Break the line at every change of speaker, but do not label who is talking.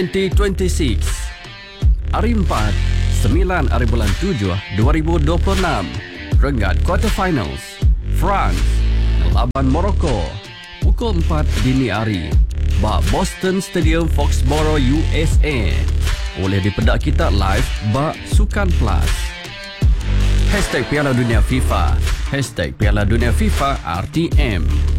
2026. Hari 4, 9 hari bulan 7, 2026. Rengat Quarter Finals. France melawan Morocco. Pukul 4 dini hari. Bak Boston Stadium, Foxborough, USA. Boleh dipedak kita live bak Sukan Plus. #Piala Dunia FIFA. #Piala Dunia FIFA RTM.